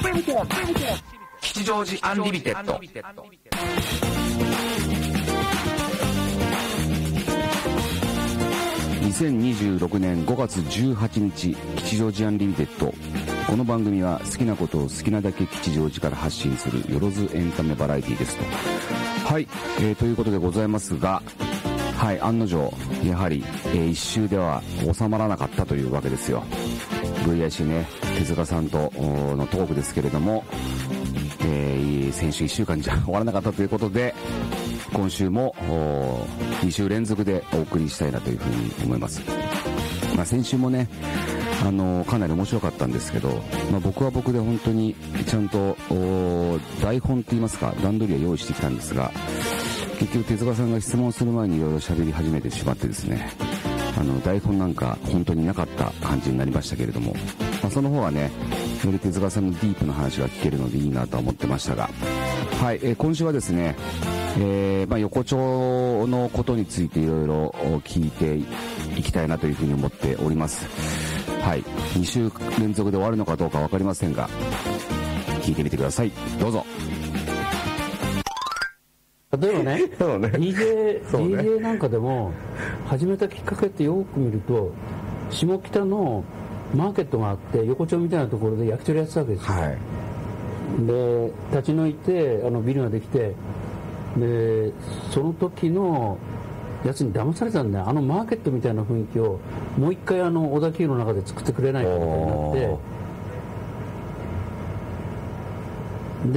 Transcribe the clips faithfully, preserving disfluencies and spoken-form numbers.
吉祥寺アンリミテッド。 にせんにじゅうろくねんごがつじゅうはちにち、吉祥寺アンリミテッド。この番組は好きなことを好きなだけ吉祥寺から発信するよろずエンタメバラエティですと。はい、えー、ということでございますが、はい、案の定やはり、えー、一周では収まらなかったというわけですよ。 ブイアイシー ね、手塚さんとのトークですけれども、えー、先週いっしゅうかんじゃ終わらなかったということで、今週もにしゅう連続でお送りしたいなというふうに思います。まあ、先週もね、あのかなり面白かったんですけど、まあ、僕は僕で本当にちゃんと台本といいますか段取りは用意してきたんですが、結局手塚さんが質問する前にいろいろ喋り始めてしまってですね、あの台本なんか本当になかった感じになりましたけれども、まあ、その方はねより手塚さんのディープな話が聞けるのでいいなと思ってましたが、はい、えー、今週はですね、えーまあ、横丁のことについていろいろ聞いていきたいなというふうに思っております。はい、に週連続で終わるのかどうか分かりませんが、聞いてみてください。どうぞ。 例えばね、ディージェー、ディージェー なんかでも始めたきっかけってよく見ると、下北のマーケットがあって横丁みたいなところで焼き鳥やってたわけですよ、はい、で立ち退いてあのビルができて、でその時のやつに騙されたんだよ。あのマーケットみたいな雰囲気をもう一回あの小田急の中で作ってくれないかみたいになって、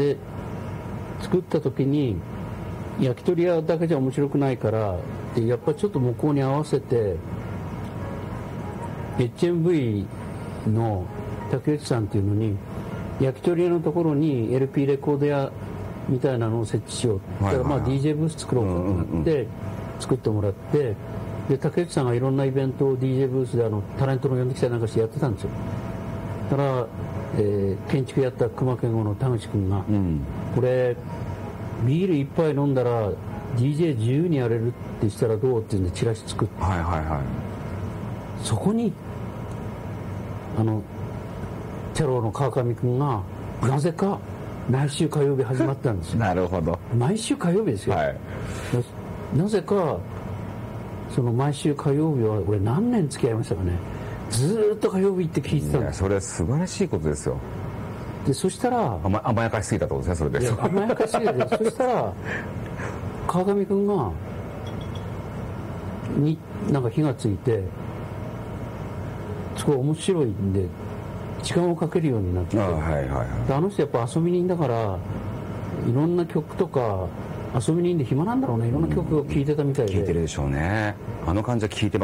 で作った時に焼き鳥屋だけじゃ面白くないから、でやっぱりちょっと向こうに合わせて エイチエムブイ の竹内さんっていうのに焼き鳥屋のところに エルピー レコード屋みたいなのを設置しようって言ったら、まあ ディージェー ブース作ろうかってなって作ってもらって、で竹内さんがいろんなイベントを ディージェー ブースであのタレントの呼んできたりなんかしてやってたんですよ。だから、えー、建築やった熊健吾の田口君が、うん、これビール一杯飲んだら ディージェー 自由にやれるってしたらどうっていうんでチラシ作って、はいはいはい、そこにあのチャロの川上君がなぜか毎週火曜日始まったんですよ。なるほど。毎週火曜日ですよ、はい、なぜかその毎週火曜日は俺何年付き合いましたかね。ずーっと火曜日って聞いてたんです。いやそれは素晴らしいことですよ。でそしたら 甘, 甘やかしすぎたってことですね。それで甘やかしすぎてそしたら川上君がになんか火がついて、すごい面白いんで時間をかけるようになって、あ、はいはいはい、であの人やっぱ遊び人だからいろんな曲とか遊び人で暇なんだろうね、いろんな曲を聴いてたみたいで、聴いてるでしょうね。あの感じは聴いてます